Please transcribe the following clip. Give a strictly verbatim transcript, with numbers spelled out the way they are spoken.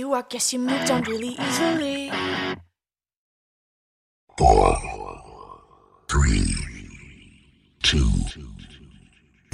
you, I guess you moved on really easily. Four.